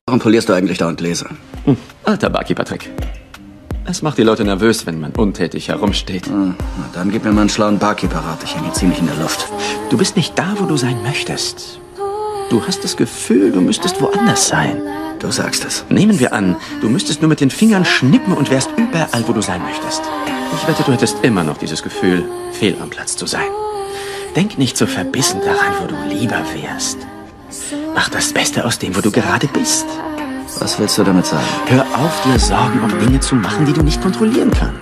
Warum polierst du eigentlich dauernd Gläser? Alter Barkeeper-Trick. Es macht die Leute nervös, wenn man untätig herumsteht. Na, dann gib mir mal einen schlauen Barkeeper-Rat. Ich hänge ziemlich in der Luft. Du bist nicht da, wo du sein möchtest. Du hast das Gefühl, du müsstest woanders sein. Du sagst es. Nehmen wir an, du müsstest nur mit den Fingern schnippen und wärst überall, wo du sein möchtest. Ich wette, du hättest immer noch dieses Gefühl, fehl am Platz zu sein. Denk nicht so verbissen daran, wo du lieber wärst. Mach das Beste aus dem, wo du gerade bist. Was willst du damit sagen? Hör auf, dir Sorgen um Dinge zu machen, die du nicht kontrollieren kannst.